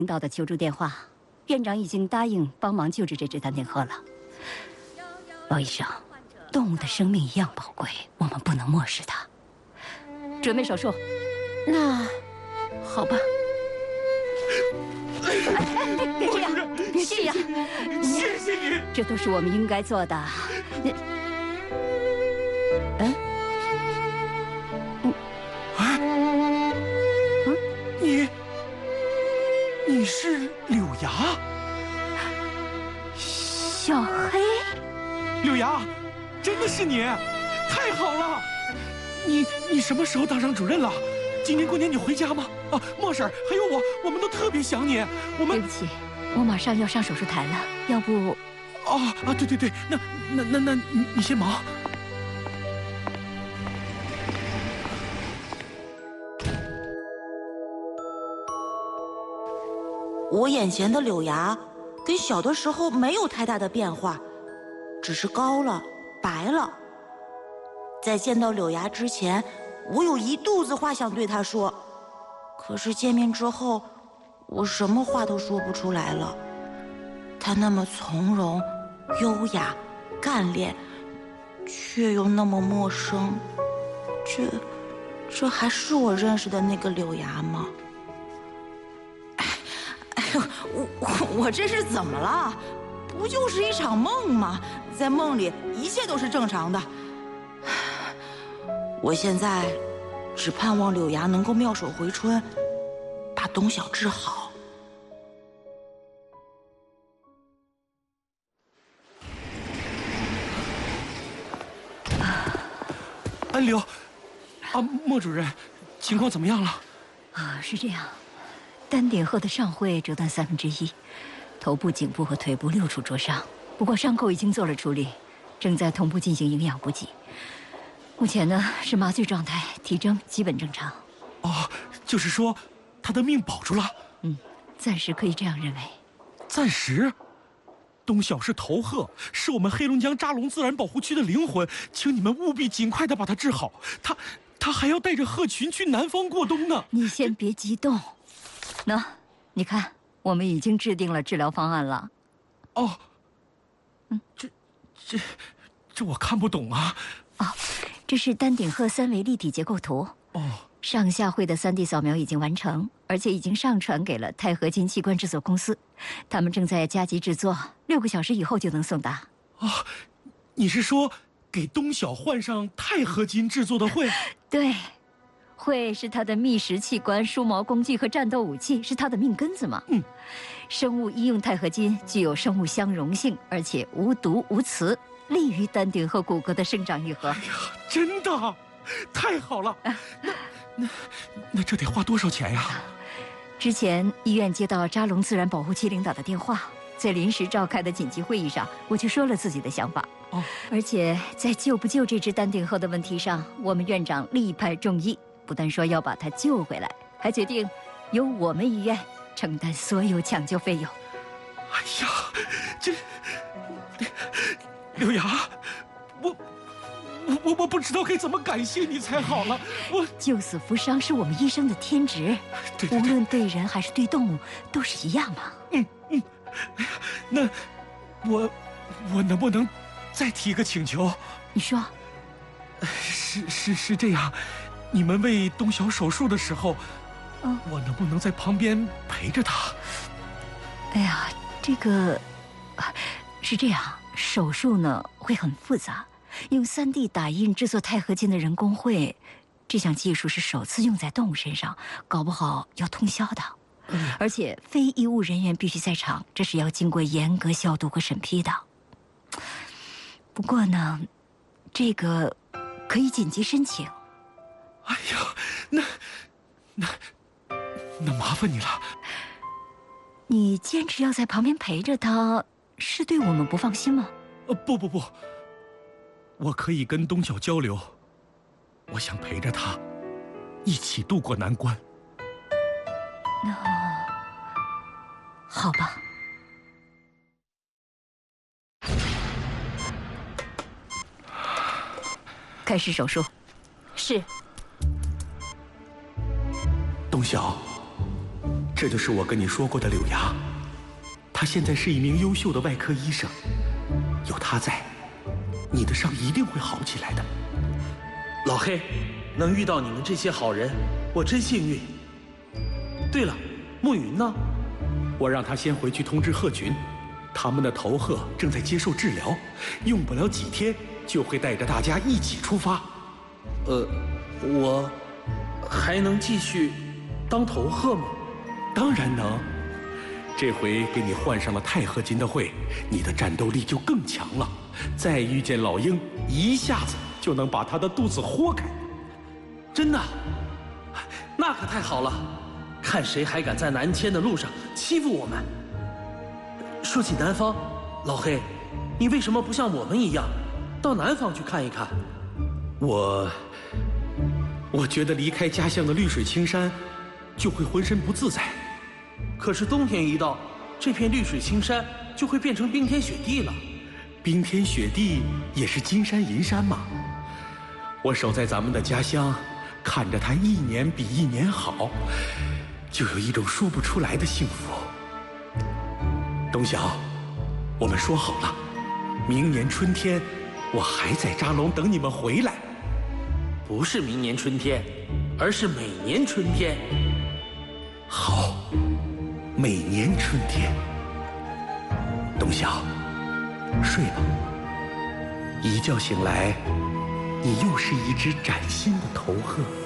领导的求助电话，院长已经答应帮忙救治这只丹顶鹤了。王医生，动物的生命一样宝贵，我们不能漠视它。准备手术。 那好吧。 别这样，别这样， 谢谢你， 这都是我们应该做的。 你是柳芽， 小黑， 柳芽，真的是你，太好了！你什么时候当上主任了？今年过年你回家吗？啊，莫婶还有我们都特别想你。我们对不起，我马上要上手术台了，要不…… 对，那你先忙。 我眼前的柳芽跟小的时候没有太大的变化，只是高了、白了。在见到柳芽之前，我有一肚子话想对她说，可是见面之后，我什么话都说不出来了。她那么从容、优雅、干练，却又那么陌生。这还是我认识的那个柳芽吗？我这是怎么了？不就是一场梦吗？在梦里一切都是正常的。我现在只盼望柳芽能够妙手回春，把董小治好。 安柳，莫主任，情况怎么样了？ 是这样，丹顶鹤的上喙折断1/3，头部、颈部和腿部6处灼伤，不过伤口已经做了处理，正在同步进行营养补给。目前呢是麻醉状态，体征基本正常。 就是说，他的命保住了。 暂时可以这样认为。 暂时。东晓是头鹤，是我们黑龙江扎龙自然保护区的灵魂，请你们务必尽快的把它治好。他还要带着鹤群去南方过冬呢。 你先别激动。你看，我们已经制定了治疗方案了。 这我看不懂啊。 这是丹顶鹤3维立体结构图。上下喙的3D 扫描已经完成，而且已经上传给了钛合金器官制作公司，他们正在加急制作，6个小时以后就能送达。 你是说给东晓换上钛合金制作的喙？ 对，喙是它的觅食器官、梳毛工具和战斗武器，是它的命根子嘛。生物医用钛合金具有生物相容性，而且无毒无磁，利于丹顶鹤骨骼的生长愈合。 真的，太好了！那这得花多少钱呀？ 之前医院接到扎龙自然保护区领导的电话，在临时召开的紧急会议上，我就说了自己的想法。而且在救不救这只丹顶鹤的问题上，我们院长力排众议，不但说要把它救回来，还决定由我们医院承担所有抢救费用。 这柳芽，我不知道该怎么感谢你才好了。 救死扶伤是我们医生的天职，无论对人还是对动物都是一样嘛。 那我能不能再提一个请求？ 你说。 是这样，你们为东晓手术的时候，我能不能在旁边陪着他？ 这个是这样，手术呢会很复杂。用3D 打印制作钛合金的人工喙，这项技术是首次用在动物身上，搞不好要通宵的。而且非医务人员必须在场，这是要经过严格消毒和审批的。不过呢，这个可以紧急申请。 那麻烦你了。 你坚持要在旁边陪着他，是对我们不放心吗？ 不，我可以跟东晓交流，我想陪着他一起度过难关。 那好吧。开始手术。是。 东晓， 这就是我跟你说过的柳芽，他现在是一名优秀的外科医生，有他在，你的伤一定会好起来的。 老黑，能遇到你们这些好人，我真幸运。对了，暮云呢？ 我让他先回去通知鹤群，他们的头鹤正在接受治疗，用不了几天就会带着大家一起出发。 我还能继续当头鹤吗？ 当然能，这回给你换上了太合金的会，你的战斗力就更强了。再遇见老鹰，一下子就能把他的肚子豁开。 真的？那可太好了！看谁还敢在南迁的路上欺负我们。说起南方，老黑，你为什么不像我们一样，到南方去看一看？ 我觉得离开家乡的绿水青山，就会浑身不自在。 可是冬天一到，这片绿水青山就会变成冰天雪地了。 冰天雪地也是金山银山嘛。我守在咱们的家乡，看着它一年比一年好，就有一种说不出来的幸福。东晓，我们说好了，明年春天，我还在扎龙等你们回来。 不是明年春天，而是每年春天。 好，每年春天。东晓，睡吧。一觉醒来，你又是一只崭新的头鹤。